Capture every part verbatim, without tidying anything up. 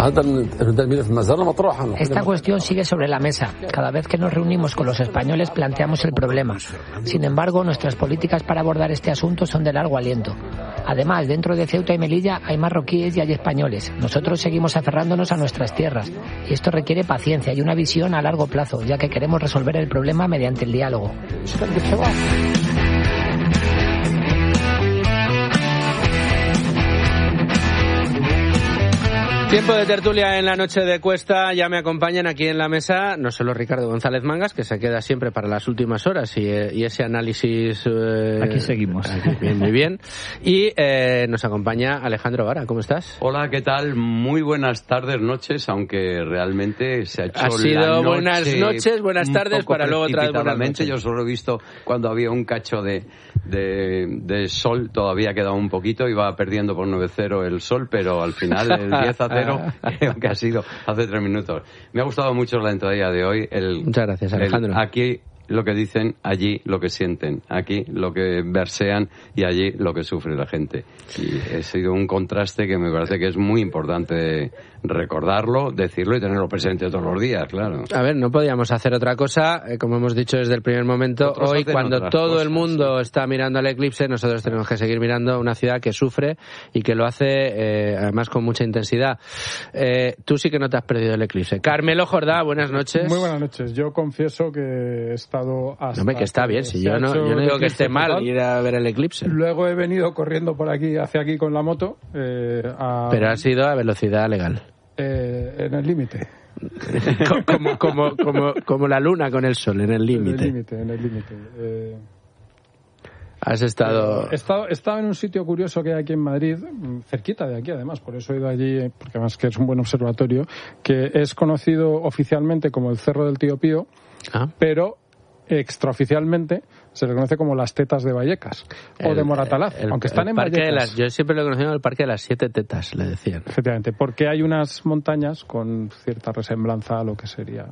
Esta cuestión sigue sobre la mesa. Cada vez que nos reunimos con los españoles planteamos el problema. Sin embargo, nuestras políticas para abordar este asunto son de largo aliento. Además, dentro de Ceuta y Melilla hay marroquíes y hay españoles. Nosotros seguimos aferrándonos a nuestras tierras. Y esto requiere paciencia y una visión a largo plazo, ya que queremos resolver el problema mediante el diálogo. Tiempo de tertulia en la noche de Cuesta. Ya me acompañan aquí en la mesa no solo Ricardo González Mangas, que se queda siempre para las últimas horas y, y ese análisis... Eh, aquí seguimos. Aquí, bien, muy bien. Y eh, nos acompaña Alejandro Vara. ¿Cómo estás? Hola, ¿qué tal? Muy buenas tardes, noches, aunque realmente se ha hecho ha sido la noche buenas noches, buenas tardes, para luego otra vez buenas noches. Yo solo he visto cuando había un cacho de, de, de sol, todavía quedaba un poquito, iba perdiendo por nueve cero el sol, pero al final el diez a cero creo que ha sido hace tres minutos. Me ha gustado mucho la entradilla de hoy. El, Muchas gracias, Alejandro. El, aquí lo que dicen, allí lo que sienten, aquí lo que versean y allí lo que sufre la gente. Y ha sido un contraste que me parece que es muy importante recordarlo, decirlo y tenerlo presente todos los días, claro. A ver, no podíamos hacer otra cosa, eh, como hemos dicho desde el primer momento. Otros hoy, cuando todo cosas, el mundo sí. está mirando al eclipse, nosotros tenemos que seguir mirando una ciudad que sufre y que lo hace, eh, además, con mucha intensidad. Eh, tú sí que no te has perdido el eclipse. Carmelo Jordá, buenas noches. Muy buenas noches. Yo confieso que he estado hasta... Hombre, que está bien, si yo no, yo no digo que esté mal total. Ir a ver el eclipse. Luego he venido corriendo por aquí, hacia aquí con la moto. Eh, a... Pero ha sido a velocidad legal. Eh, en el límite. como, como, como, como la luna con el sol, en el límite. En el límite, en el límite. Eh... Has estado... Eh, he estado... He estado en un sitio curioso que hay aquí en Madrid, cerquita de aquí además, por eso he ido allí, porque además que es un buen observatorio, que es conocido oficialmente como el Cerro del Tío Pío, ah. pero extraoficialmente se le conoce como las Tetas de Vallecas el, o de Moratalaz, el, aunque están el en parque Vallecas. De las, yo siempre lo he conocido como el Parque de las Siete Tetas, le decían. Efectivamente, porque hay unas montañas con cierta resemblanza a lo que sería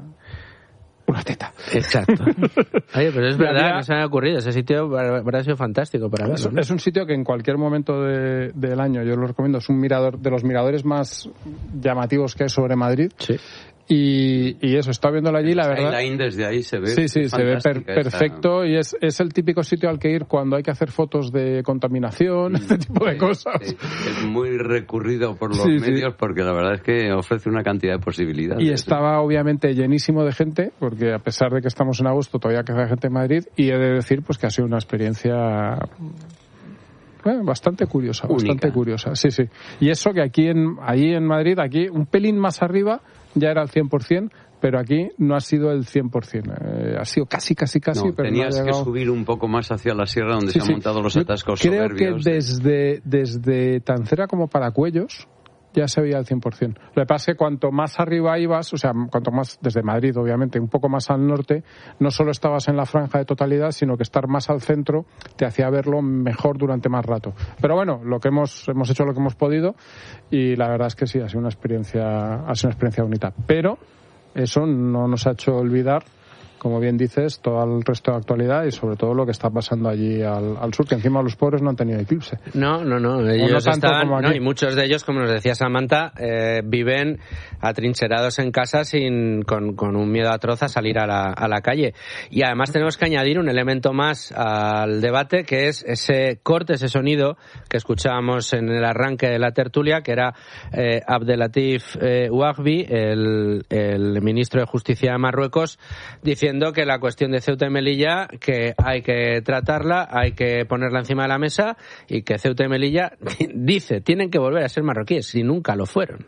una teta. Exacto. Oye, pero es verdad que se me ha ocurrido. Ese sitio ha sido fantástico para verlo, ¿no? Es un sitio que en cualquier momento de, del año, yo lo recomiendo, es un mirador de los miradores más llamativos que hay sobre Madrid. Sí. Y, y eso, está viéndolo allí, la verdad... Skyline desde ahí se ve. Sí, sí, se ve per, perfecto esa... y es, es el típico sitio al que ir cuando hay que hacer fotos de contaminación, mm, este tipo de sí, cosas. Sí. Es muy recurrido por los sí, medios sí. porque la verdad es que ofrece una cantidad de posibilidades. Y estaba obviamente llenísimo de gente, porque a pesar de que estamos en agosto todavía queda gente en Madrid, y he de decir pues que ha sido una experiencia... Bueno, bastante curiosa, Única. bastante curiosa, sí, sí. Y eso que aquí en, allí en Madrid, aquí un pelín más arriba ya era el cien por ciento, pero aquí no ha sido el cien por ciento. Eh, ha sido casi, casi, casi. No, pero tenías no ha llegado... que subir un poco más hacia la sierra donde sí, se han sí. montado los Yo atascos creo soberbios. Creo que desde, desde Tancera como Paracuellos ya se veía al cien por ciento. Lo que pasa es que cuanto más arriba ibas, o sea, cuanto más desde Madrid, obviamente, un poco más al norte, no solo estabas en la franja de totalidad, sino que estar más al centro te hacía verlo mejor durante más rato. Pero bueno, lo que hemos hemos hecho lo que hemos podido y la verdad es que sí, ha sido una experiencia, ha sido una experiencia bonita. Pero eso no nos ha hecho olvidar, como bien dices, todo el resto de actualidad y sobre todo lo que está pasando allí al, al sur, que encima los pobres no han tenido eclipse. No, no, no, ellos no están, no, y muchos de ellos, como nos decía Samantha, eh, viven atrincherados en casa sin, con, con un miedo atroz a salir a la, a la calle. Y además tenemos que añadir un elemento más al debate, que es ese corte, ese sonido que escuchábamos en el arranque de la tertulia, que era eh, Abdelatif eh, Ouagbi, el, el ministro de Justicia de Marruecos, diciendo que la cuestión de Ceuta y Melilla, que hay que tratarla, hay que ponerla encima de la mesa y que Ceuta y Melilla, dice, tienen que volver a ser marroquíes, si nunca lo fueron.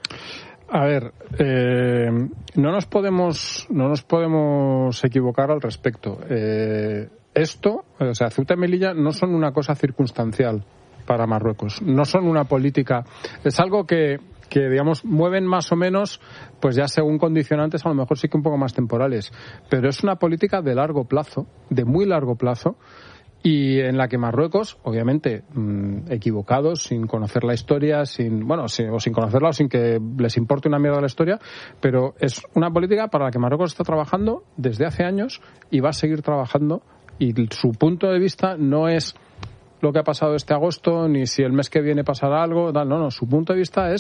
A ver, eh, no nos podemos no nos podemos equivocar al respecto. Eh, esto, o sea, Ceuta y Melilla no son una cosa circunstancial para Marruecos, no son una política, es algo que que, digamos, mueven más o menos, pues ya según condicionantes, a lo mejor sí que un poco más temporales. Pero es una política de largo plazo, de muy largo plazo, y en la que Marruecos, obviamente, mmm, equivocados, sin conocer la historia, sin, bueno, sin, o sin conocerla o sin que les importe una mierda la historia, pero es una política para la que Marruecos está trabajando desde hace años y va a seguir trabajando, y su punto de vista no es lo que ha pasado este agosto, ni si el mes que viene pasará algo, tal, no, no, su punto de vista es